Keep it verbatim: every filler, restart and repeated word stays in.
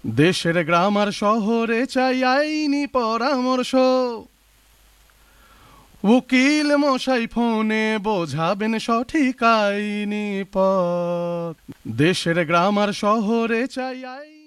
দেশের গ্রাম আর শহরে চাই আইনি পরামর্শ, উকিল মশাই ফোনে বোঝাবেন সঠিক আইনি পথ। দেশের গ্রাম আর শহরে চাই আইনি